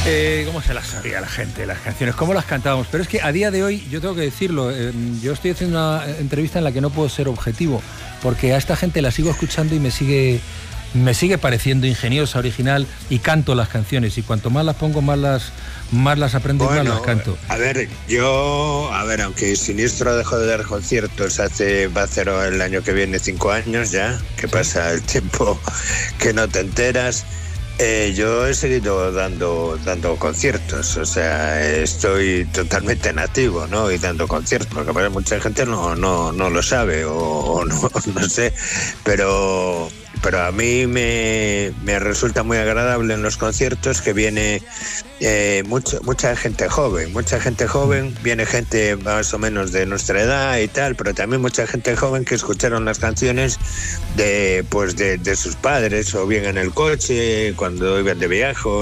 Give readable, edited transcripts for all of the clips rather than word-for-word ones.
¿Cómo se las sabía la gente, las canciones? ¿Cómo las cantábamos? Pero es que a día de hoy, yo tengo que decirlo, yo estoy haciendo una entrevista en la que no puedo ser objetivo, porque a esta gente la sigo escuchando y me sigue pareciendo ingeniosa, original, y canto las canciones, y cuanto más las pongo, más las aprendo, y más las canto. Aunque Siniestro dejó de dar conciertos va a ser el año que viene 5 años ya, que pasa el tiempo que no te enteras. Yo he seguido dando conciertos, o sea, estoy totalmente nativo, ¿no? Y dando conciertos, porque mucha gente no lo sabe o no sé, pero a mí me resulta muy agradable en los conciertos que viene mucha gente joven, viene gente más o menos de nuestra edad y tal, pero también mucha gente joven que escucharon las canciones de sus padres, o bien en el coche, cuando iban de viaje, o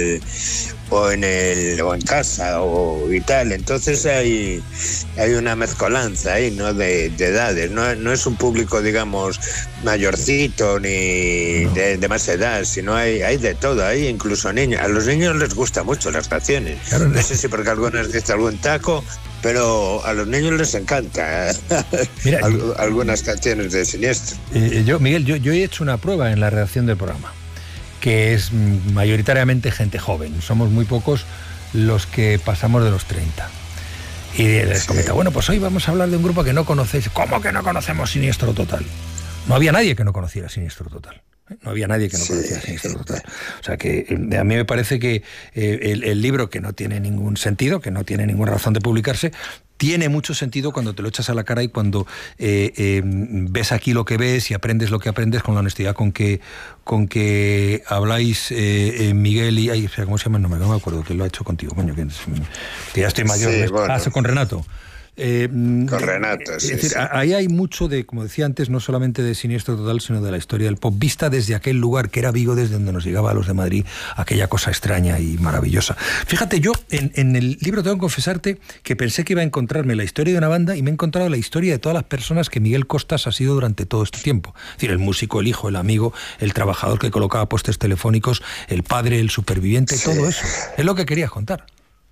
en casa y tal. Entonces hay una mezcolanza ahí, ¿no? de edades, no es un público, digamos, mayorcito ni de más edad, sino hay de todo, hay incluso niños. A los niños les gustan mucho las canciones, claro, no sé si porque algunas dicen algún taco, pero a los niños les encanta algunas canciones de Siniestro. Miguel, yo he hecho una prueba en la redacción del programa, que es mayoritariamente gente joven. Somos muy pocos los que pasamos de los 30. Y les comenta, bueno, pues hoy vamos a hablar de un grupo que no conocéis. ¿Cómo que no conocemos Siniestro Total? No había nadie que no conociera Siniestro Total. No había nadie que no conociera Siniestro Total. O sea que a mí me parece que el libro, que no tiene ningún sentido, que no tiene ninguna razón de publicarse, tiene mucho sentido cuando te lo echas a la cara y cuando ves aquí lo que ves y aprendes lo que aprendes con la honestidad con que habláis, Miguel y... ¿cómo se llama? No me acuerdo, que lo ha hecho contigo, coño, que ya estoy mayor. Sí, bueno. Con Renato. Con Renato, sí. Es decir, ahí hay mucho de, como decía antes, no solamente de Siniestro Total, sino de la historia del pop, vista desde aquel lugar que era Vigo, desde donde nos llegaba a los de Madrid aquella cosa extraña y maravillosa. Fíjate, yo en el libro tengo que confesarte que pensé que iba a encontrarme la historia de una banda, y me he encontrado la historia de todas las personas que Miguel Costas ha sido durante todo este tiempo. Es decir, el músico, el hijo, el amigo, el trabajador que colocaba postes telefónicos, el padre, el superviviente, todo eso. Es lo que querías contar.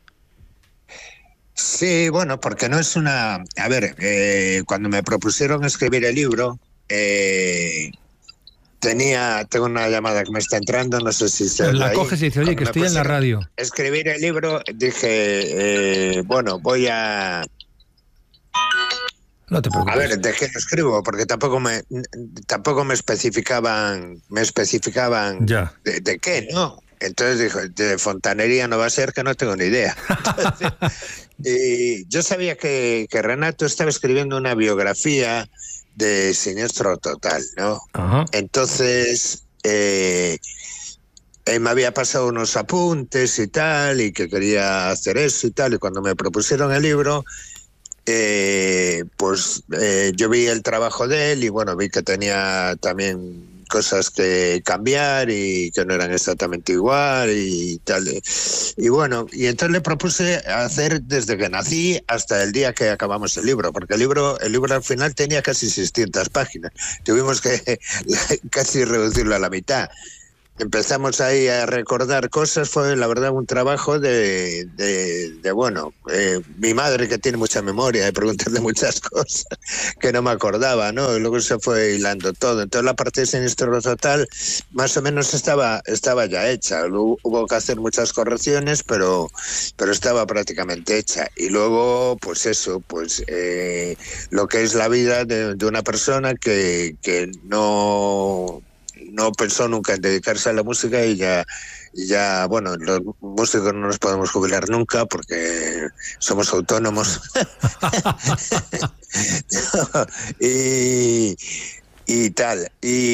Sí, bueno, porque no es una... A ver, cuando me propusieron escribir el libro, tengo una llamada que me está entrando, no sé si se... La coges y dices, oye, que estoy en la radio. Escribir el libro, dije, bueno, voy a... No te preocupes. A ver, ¿de qué lo escribo? Porque tampoco me especificaban ya. De qué, ¿no? Entonces dijo, de fontanería no va a ser, que no tengo ni idea. Entonces, y yo sabía que Renato estaba escribiendo una biografía de Siniestro Total, ¿no? Ajá. Entonces, él me había pasado unos apuntes y tal, y que quería hacer eso y tal, y cuando me propusieron el libro, yo vi el trabajo de él y bueno, vi que tenía también cosas que cambiar y que no eran exactamente igual y tal. Y bueno, y entonces le propuse hacer desde que nací hasta el día que acabamos el libro, porque el libro al final tenía casi 600 páginas. Tuvimos que casi reducirlo a la mitad. Empezamos ahí a recordar cosas, fue la verdad un trabajo de mi madre, que tiene mucha memoria, de preguntarle muchas cosas que no me acordaba, ¿no? Y luego se fue hilando todo. Entonces la parte de Siniestro Total más o menos estaba ya hecha. Hubo que hacer muchas correcciones, pero estaba prácticamente hecha. Y luego, pues eso, lo que es la vida de una persona que no pensó nunca en dedicarse a la música y ya, bueno, los músicos no nos podemos jubilar nunca porque somos autónomos. y tal.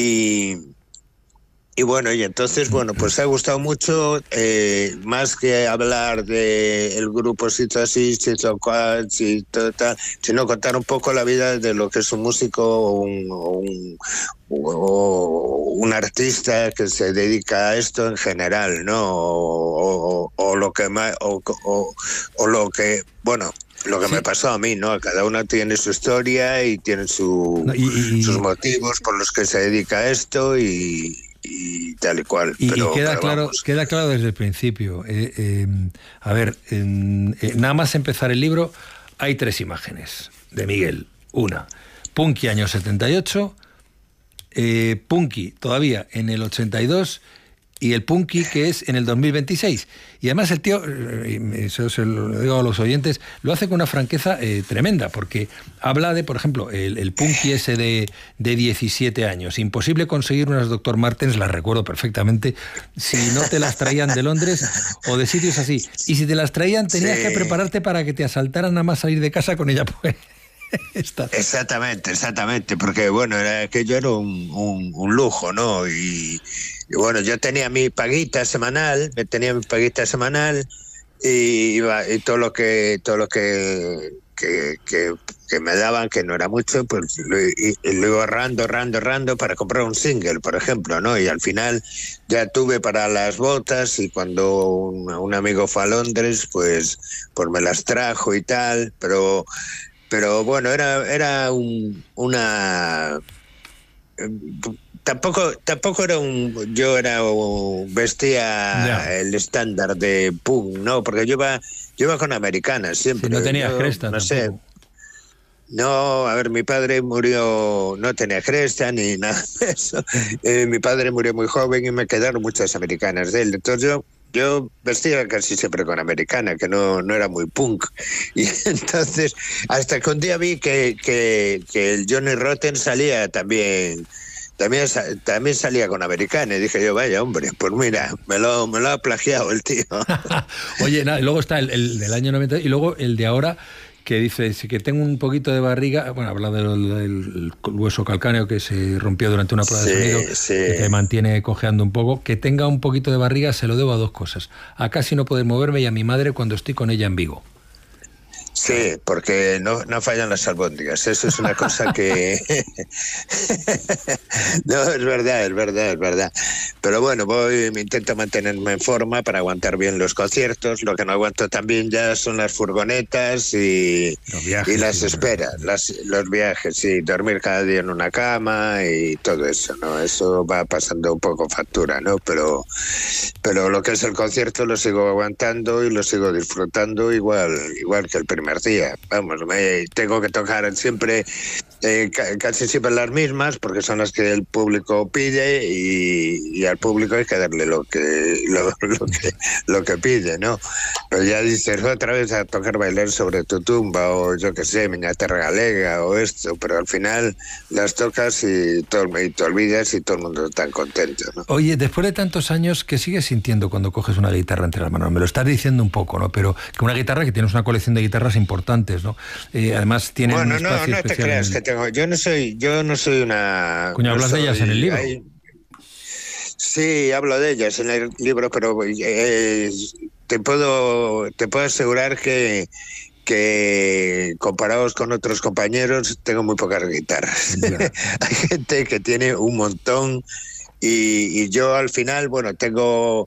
Y bueno, y entonces, bueno, pues ha gustado mucho, más que hablar del grupo Sito Así, Sito Cual, Sito Tal, sino contar un poco la vida de lo que es un músico o un artista que se dedica a esto en general, ¿no? O lo que me pasó a mí, ¿no? Cada uno tiene su historia y tiene sus motivos por los que se dedica a esto y y tal y cual. Y pero queda claro desde el principio. Nada más empezar el libro, hay 3 imágenes de Miguel. Una, Punky año 78, Punky todavía en el 82 y el Punky que es en el 2026. Y además el tío, eso se lo digo a los oyentes, lo hace con una franqueza tremenda, porque habla de, por ejemplo, el Punky ese de 17 años. Imposible conseguir unas Dr. Martens, las recuerdo perfectamente, si no te las traían de Londres o de sitios así. Y si te las traían, tenías que prepararte para que te asaltaran nada más salir de casa con ella, pues. Exactamente, porque bueno, aquello era un lujo, ¿no? Y bueno, yo tenía mi paguita semanal, y todo lo que me daban, que no era mucho, pues lo iba ahorrando para comprar un single, por ejemplo, ¿no? Y al final ya tuve para las botas, y cuando un amigo fue a Londres, pues me las trajo y tal, pero bueno, era una... Tampoco era vestía el estándar de punk, ¿no? Porque yo iba con americanas siempre. Si no tenías cresta, no sé. No, a ver, mi padre murió, no tenía cresta ni nada de eso. Mi padre murió muy joven y me quedaron muchas americanas de él. Entonces yo vestía casi siempre con americana, que no era muy punk. Y entonces, hasta que un día vi que el Johnny Rotten salía también salía con americana, y dije yo, vaya hombre, pues mira, me lo ha plagiado el tío. Oye, y luego está el del año 90 y luego el de ahora, que dice, si que tengo un poquito de barriga, bueno, habla del hueso calcáneo que se rompió durante una prueba de sonido, que te mantiene cojeando un poco, que tenga un poquito de barriga se lo debo a 2 cosas, a casi no poder moverme y a mi madre cuando estoy con ella en Vigo. Sí, porque no fallan las albóndigas, eso es una cosa que... No, es verdad. Pero bueno, me intento mantenerme en forma para aguantar bien los conciertos. Lo que no aguanto también ya son las furgonetas y las esperas, los viajes, sí, dormir cada día en una cama y todo eso, ¿no? Eso va pasando un poco factura, ¿no? Pero lo que es el concierto lo sigo aguantando y lo sigo disfrutando igual que el primer día. Vamos, tengo que tocar siempre, casi siempre las mismas, porque son las que el público pide, y al público hay que darle lo que pide, ¿no? Pero ya dices otra vez a tocar Bailar sobre tu tumba, o yo que sé, Miña Terra Galega, o esto, pero al final las tocas y te olvidas y todo el mundo está contento, ¿no? Oye, después de tantos años, ¿qué sigues sintiendo cuando coges una guitarra entre las manos? Me lo estás diciendo un poco, ¿no? Pero que una guitarra, que tienes una colección de guitarras importantes, ¿no? Además tiene un espacio no te creas que tengo. Yo no soy una... Coño, hablas de ellas en el libro. Sí, hablo de ellas en el libro, pero te puedo asegurar que comparados con otros compañeros tengo muy pocas guitarras. Hay gente que tiene un montón, y yo al final, bueno, tengo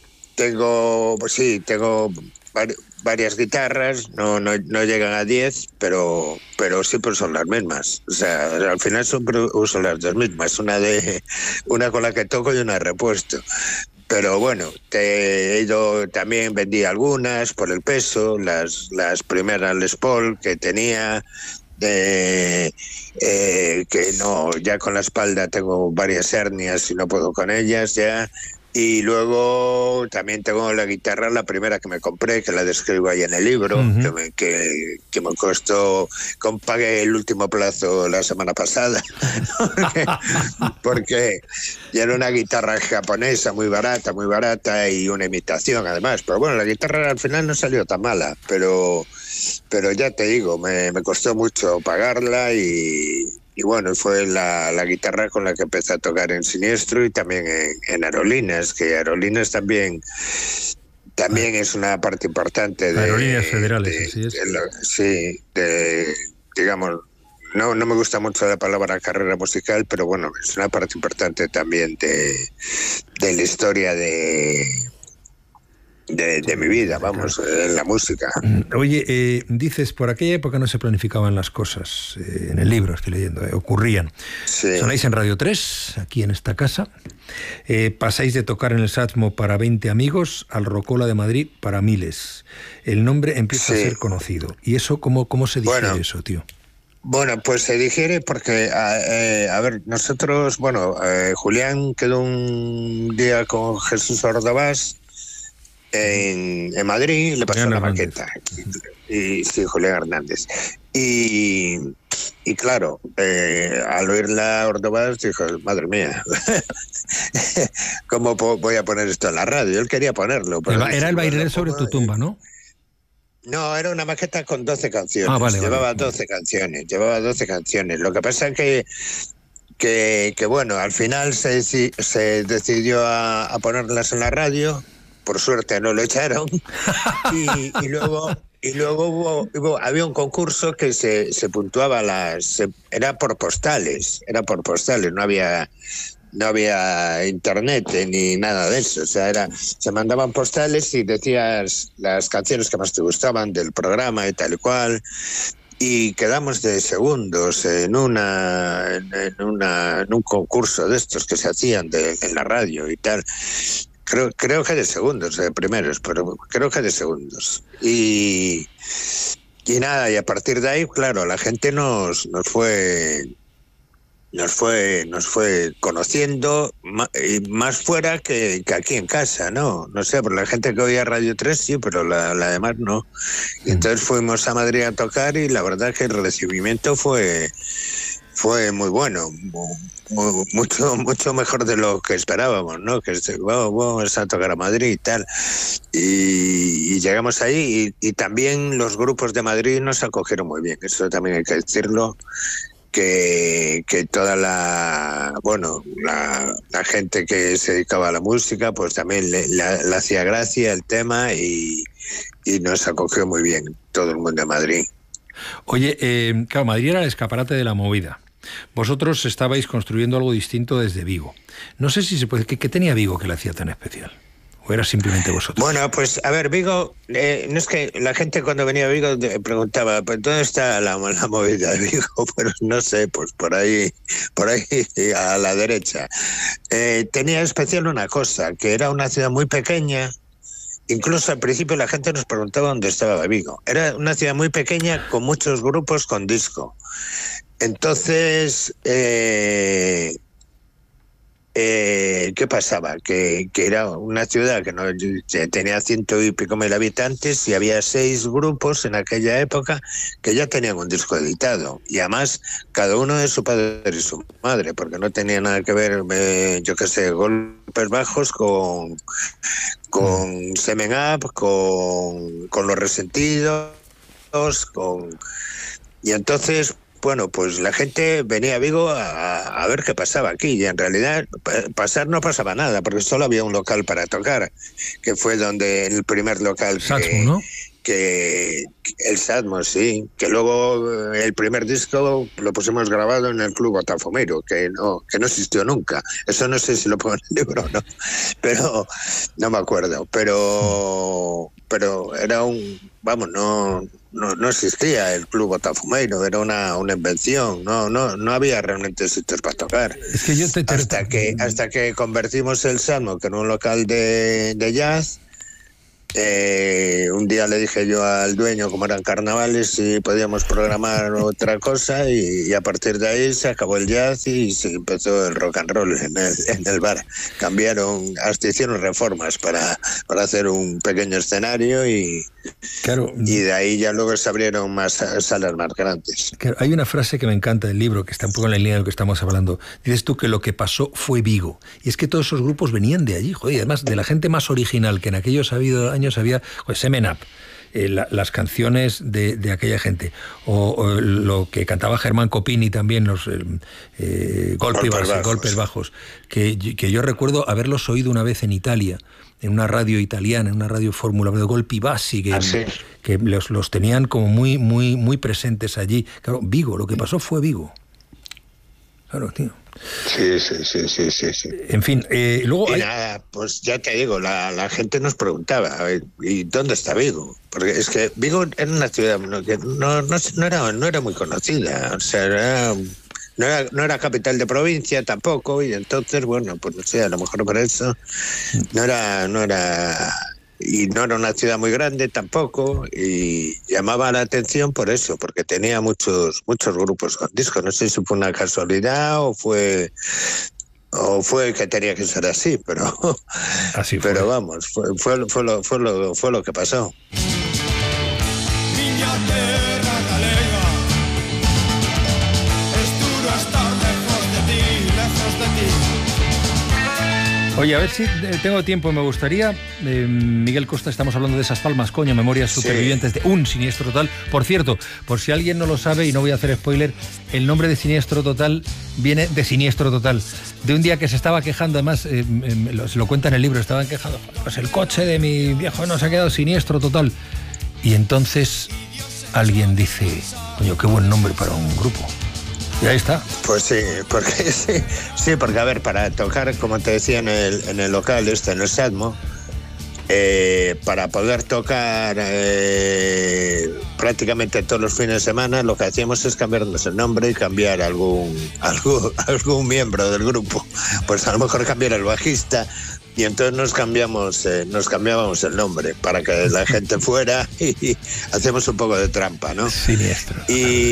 varias guitarras, no llegan a 10, pero siempre son las mismas. O sea, al final siempre uso las 2 mismas, una con la que toco y una repuesto. Pero bueno, también vendí algunas por el peso, las primeras Les Paul que tenía, que no, ya con la espalda tengo varias hernias y no puedo con ellas ya. Y luego también tengo la guitarra, la primera que me compré, que la describo ahí en el libro, que me costó, pagué el último plazo la semana pasada, porque ya era una guitarra japonesa muy barata y una imitación además. Pero bueno, la guitarra al final no salió tan mala, pero ya te digo, me costó mucho pagarla, y bueno, fue la guitarra con la que empecé a tocar en Siniestro y también en Aerolíneas, que Aerolíneas también es una parte importante de... Aerolíneas Federales, así es. Digamos, no me gusta mucho la palabra carrera musical, pero bueno, es una parte importante también de la historia de de mi vida, vamos, en la música. Oye, dices, por aquella época no se planificaban las cosas, en el libro estoy leyendo, ocurrían. Sí. Sonáis en Radio 3, aquí en esta casa, pasáis de tocar en el Satmo para 20 amigos al Rocola de Madrid para miles. El nombre empieza a ser conocido. ¿Y eso cómo se digiere eso, tío? Bueno, pues se digiere porque, a ver, nosotros, Julián quedó un día con Jesús Ordovás en Madrid, le pasó la maqueta. Y sí, Julián Hernández. Y claro, al oírla Ordovás dijo, madre mía, ¿cómo voy a poner esto en la radio? Él quería ponerlo. Pero era el Bailaré sobre tu tumba, ¿no? No, era una maqueta con 12 canciones. Llevaba 12 canciones. Lo que pasa es que bueno, al final se decidió a ponerlas en la radio. Por suerte no lo echaron. y luego había un concurso que se puntuaba era por postales, no había internet ni nada de eso, o sea, se mandaban postales y decías las canciones que más te gustaban del programa y tal y cual, y quedamos de segundos en un concurso de estos que se hacían en la radio y tal. Creo que de segundos, de primeros, pero creo que de segundos. Y nada, y a partir de ahí, claro, la gente nos fue conociendo más fuera que aquí en casa, ¿no? No sé, por la gente que oía Radio 3 sí, pero la demás no. Y entonces fuimos a Madrid a tocar y la verdad que el recibimiento fue muy bueno, mucho mejor de lo que esperábamos, ¿no? Que vamos a tocar a Madrid y tal. Y llegamos ahí y también los grupos de Madrid nos acogieron muy bien, eso también hay que decirlo. Que toda la gente que se dedicaba a la música pues también le hacía gracia el tema y nos acogió muy bien todo el mundo de Madrid. Oye, claro, Madrid era el escaparate de la movida. Vosotros estabais construyendo algo distinto desde Vigo. No sé si se puede... ¿Qué tenía Vigo que le hacía tan especial? ¿O era simplemente vosotros? Bueno, pues a ver, Vigo, no es que la gente cuando venía a Vigo preguntaba, pues ¿dónde está la movida de Vigo? Pero no sé, pues por ahí a la derecha. Tenía especial una cosa, que era una ciudad muy pequeña. Incluso al principio la gente nos preguntaba dónde estaba Vigo. Era una ciudad muy pequeña con muchos grupos con disco. Entonces, ¿qué pasaba? Que era una ciudad que no tenía 100 y pico mil habitantes y había 6 grupos en aquella época que ya tenían un disco editado. Y además, cada uno de su padre y su madre, porque no tenía nada que ver, Golpes Bajos con Semen Up, con Los Resentidos, y entonces... Bueno, pues la gente venía a Vigo a ver qué pasaba aquí y en realidad no pasaba nada porque solo había un local para tocar, que fue el primer local Satmo, ¿no? que el Satmo, sí, que luego el primer disco lo pusimos grabado en el Club Botafumeiro, que no existió nunca. Eso no sé si lo pongo en el libro o no, pero no me acuerdo, pero era no existía el Club Botafumeiro, era una invención, no había realmente sitios para tocar. Es que hasta que convertimos el Satmo en un local de jazz. Un día le dije yo al dueño, como eran carnavales, si podíamos programar otra cosa y a partir de ahí se acabó el jazz y se empezó el rock and roll en el bar. Hasta hicieron reformas para hacer un pequeño escenario y de ahí ya luego se abrieron más salas más grandes. Claro, hay una frase que me encanta del libro, que está un poco en la línea de lo que estamos hablando. Dices tú que lo que pasó fue Vigo. Y es que todos esos grupos venían de allí, joder, y además de la gente más original que en aquellos años había, pues Semen Up, las canciones de aquella gente, o lo que cantaba Germán Copini también, los golpes bajos, que yo recuerdo haberlos oído una vez en Italia, en una radio italiana, en una radio fórmula, de Golpi Bassi, que los tenían como muy, muy, muy presentes allí. Claro, Vigo, lo que pasó fue Vigo. Claro, tío. Sí. En fin, luego... Y nada, pues ya te digo, la gente nos preguntaba, ¿y dónde está Vigo? Porque es que Vigo era una ciudad que no era muy conocida, o sea, no era capital de provincia tampoco, y entonces, bueno, pues no sé, a lo mejor por eso no era y no era una ciudad muy grande tampoco, y llamaba la atención por eso, porque tenía muchos grupos con discos. No sé si fue una casualidad o fue que tenía que ser así, pero así fue. Pero vamos, fue lo que pasó. Oye, a ver si tengo tiempo, me gustaría, Miguel Costa, estamos hablando de esas palmas, coño, memorias supervivientes de un siniestro total. Por cierto, por si alguien no lo sabe, y no voy a hacer spoiler, el nombre de Siniestro Total viene de Siniestro Total, de un día que se estaba quejando, además, se lo cuenta en el libro, estaban quejando, pues el coche de mi viejo nos ha quedado siniestro total. Y entonces alguien dice, coño, qué buen nombre para un grupo. Y ahí está. Pues sí, porque a ver, para tocar, como te decía, en el local en el Sadmo, para poder tocar prácticamente todos los fines de semana, lo que hacíamos es cambiarnos el nombre y cambiar algún miembro del grupo. Pues a lo mejor cambiar el bajista, y entonces nos cambiábamos el nombre para que la gente fuera, y hacemos un poco de trampa, ¿no? Siniestro.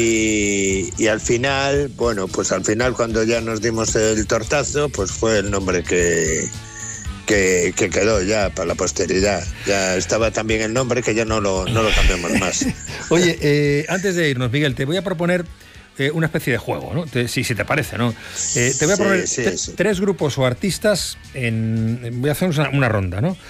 Y al final, bueno, pues al final cuando ya nos dimos el tortazo, pues fue el nombre que quedó ya para la posteridad. Ya estaba también el nombre, que ya no lo cambiamos más. Oye, antes de irnos, Miguel, te voy a proponer una especie de juego, ¿no? Si te parece, ¿no? Te voy a proponer tres grupos o artistas voy a hacer una ronda, ¿no?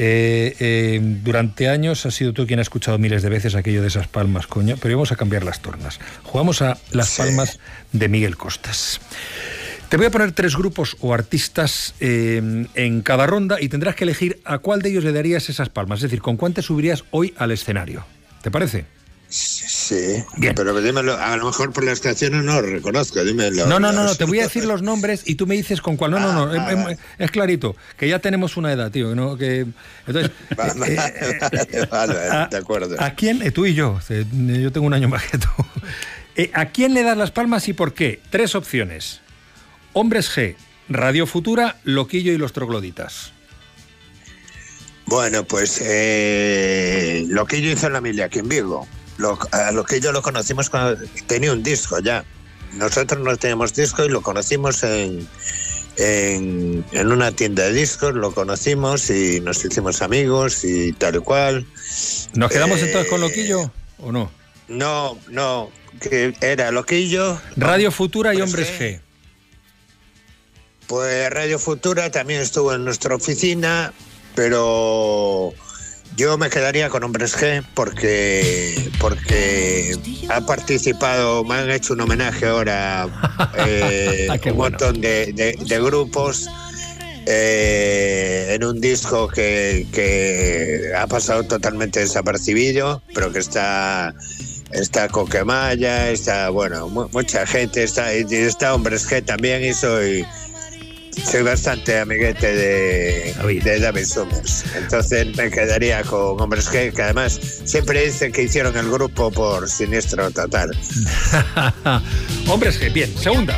Durante años has sido tú quien ha escuchado miles de veces aquello de esas palmas, coño, pero vamos a cambiar las tornas. Jugamos a las palmas de Miguel Costas. Te voy a poner tres grupos o artistas en cada ronda y tendrás que elegir a cuál de ellos le darías esas palmas, es decir, con cuál te subirías hoy al escenario. ¿Te parece? Sí, bien. Pero dímelo, a lo mejor por las canciones no lo reconozco, dímelo. No, te voy a decir los nombres y tú me dices con cuál. Es clarito, que ya tenemos una edad, tío, ¿no? Entonces, vale, de acuerdo. ¿A quién? Tú y yo tengo un año más que tú. ¿A quién le das las palmas y por qué? Tres opciones. Hombres G, Radio Futura, Loquillo y los Trogloditas. Bueno, pues Loquillo hizo la mili aquí en Vigo. A Loquillo lo conocimos cuando tenía un disco ya. Nosotros no teníamos disco y lo conocimos en una tienda de discos, lo conocimos y nos hicimos amigos y tal y cual. ¿Nos quedamos entonces con Loquillo o no? No, que era Loquillo, Radio Futura y Hombres G. Pues Radio Futura también estuvo en nuestra oficina, pero yo me quedaría con Hombres G porque ha participado, me han hecho un homenaje ahora un montón de grupos en un disco que ha pasado totalmente desapercibido, pero que está Coquemaya, está, bueno, mucha gente, está Hombres G también, y soy bastante amiguete de David Summers. Entonces me quedaría con Hombres G, que además siempre dicen que hicieron el grupo por Siniestro Total. Hombres G, bien. Segunda.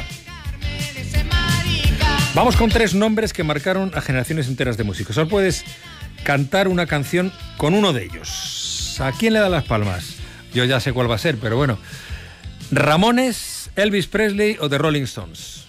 Vamos con tres nombres que marcaron a generaciones enteras de músicos. Solo puedes cantar una canción con uno de ellos. ¿A quién le da las palmas? Yo ya sé cuál va a ser, pero bueno. ¿Ramones, Elvis Presley o The Rolling Stones?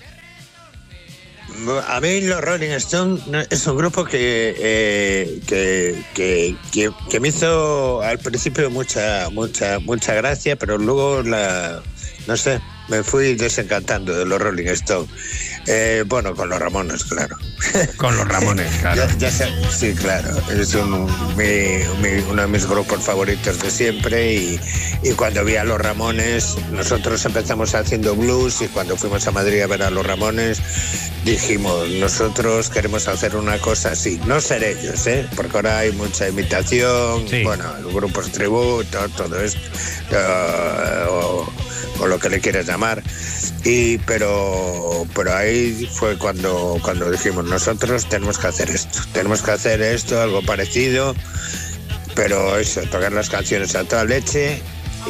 A mí los Rolling Stones es un grupo que me hizo al principio mucha gracia, pero luego no sé, me fui desencantando de los Rolling Stones. Bueno, con los Ramones, claro. Con los Ramones, claro. ya sé, sí, claro. Es uno de mis grupos favoritos de siempre, y cuando vi a los Ramones, nosotros empezamos haciendo blues, y cuando fuimos a Madrid a ver a los Ramones, dijimos, nosotros queremos hacer una cosa así. No ser ellos, porque ahora hay mucha imitación, sí. Bueno, grupos tributo, todo esto. o lo que le quieras llamar. Pero ahí fue cuando dijimos, nosotros tenemos que hacer esto, algo parecido, pero eso, tocar las canciones a toda leche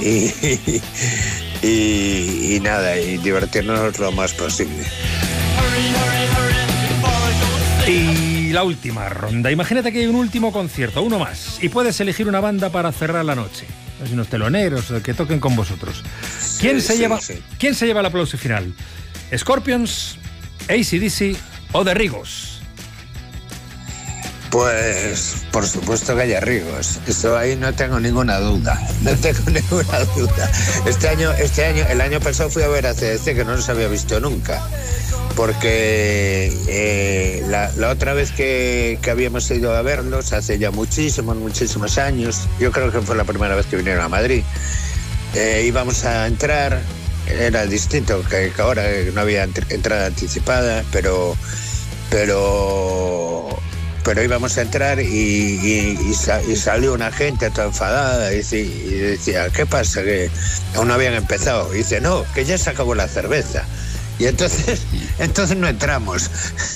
y nada, y divertirnos lo más posible. Y la última ronda. Imagínate que hay un último concierto, uno más, y puedes elegir una banda para cerrar la noche. Unos teloneros que toquen con vosotros. ¿Quién se lleva el aplauso final? ¿Scorpions, AC/DC o The Rigos? Pues por supuesto que haya Rigos. Eso ahí no tengo ninguna duda. El año pasado fui a ver a CDC, que no los había visto nunca. Porque la otra vez que habíamos ido a verlos, hace ya muchísimos años, yo creo que fue la primera vez que vinieron a Madrid, íbamos a entrar, era distinto que ahora, no había entrada anticipada, pero íbamos a entrar y salió una gente toda enfadada y decía, ¿qué pasa? Que aún no habían empezado. Y dice, no, que ya se acabó la cerveza. Y entonces no entramos.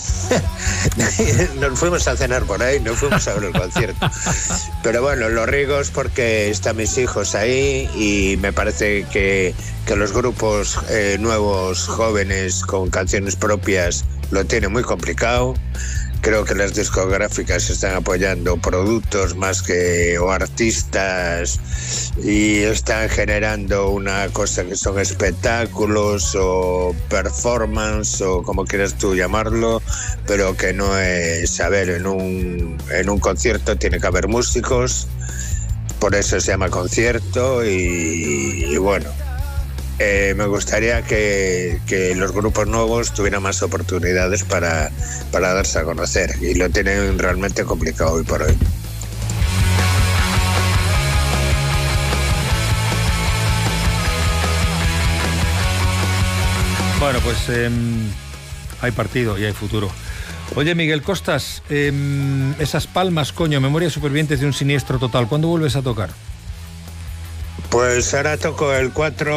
Nos fuimos a cenar por ahí, no fuimos a ver el concierto. Pero bueno, los Rigos, porque están mis hijos ahí y me parece que los grupos nuevos, jóvenes, con canciones propias, lo tienen muy complicado. Creo que las discográficas están apoyando productos más que o artistas y están generando una cosa que son espectáculos o performance o como quieras tú llamarlo, pero que no es, a ver, en un concierto tiene que haber músicos, por eso se llama concierto y bueno. Me gustaría que los grupos nuevos tuvieran más oportunidades para darse a conocer y lo tienen realmente complicado hoy por hoy. Bueno, pues hay partido y hay futuro. Oye, Miguel Costas, esas palmas, coño, Memorias Supervivientes de un Siniestro Total, ¿cuándo vuelves a tocar? Pues ahora toco el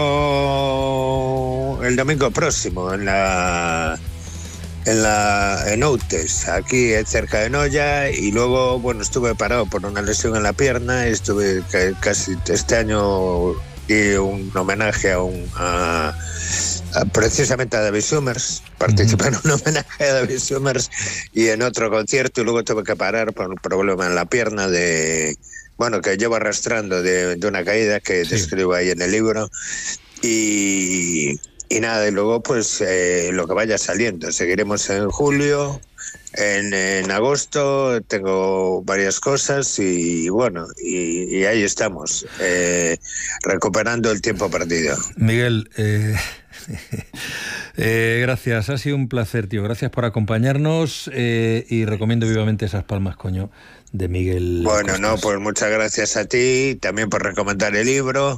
4 el domingo próximo en Outes, aquí cerca de Noya, y luego bueno, estuve parado por una lesión en la pierna y estuve casi este año di un homenaje precisamente a David Summers, participé en un homenaje a David Summers y en otro concierto, y luego tuve que parar por un problema en la pierna que llevo arrastrando de una caída que describo ahí en el libro y nada, y luego pues lo que vaya saliendo, seguiremos en julio, en agosto agosto varias cosas y bueno, y ahí estamos, recuperando el tiempo perdido. Miguel, gracias, ha sido un placer, tío, gracias por acompañarnos y recomiendo vivamente esas palmas, coño, de Miguel Costas. No, pues muchas gracias a ti, también por recomendar el libro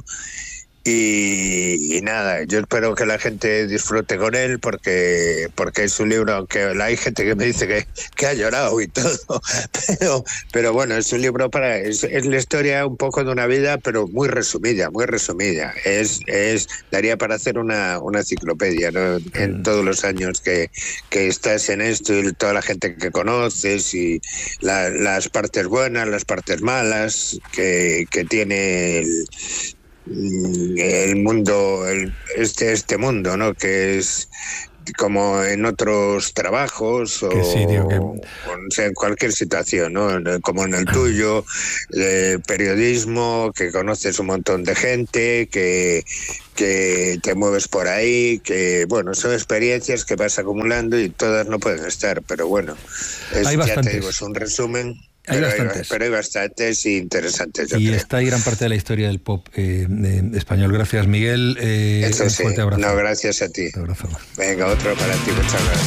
y nada, yo espero que la gente disfrute con él porque es un libro, aunque hay gente que me dice que ha llorado y todo, pero bueno, es un libro es la historia un poco de una vida, pero muy resumida, daría para hacer una enciclopedia, ¿no? En todos los años que estás en esto y toda la gente que conoces y las partes buenas, las partes malas que tiene el mundo, este mundo, ¿no? Que es como en otros trabajos o sea, en cualquier situación, ¿no? Como en el tuyo, periodismo, que conoces un montón de gente, que te mueves por ahí, que bueno, son experiencias que vas acumulando y todas no pueden estar, pero bueno, ya te digo, es un resumen. Pero hay bastantes interesantes. Y está ahí gran parte de la historia del pop español. Gracias, Miguel. Eso un sí. fuerte abrazo. No, gracias a ti. Un abrazo. Venga, otro para ti. Muchas gracias.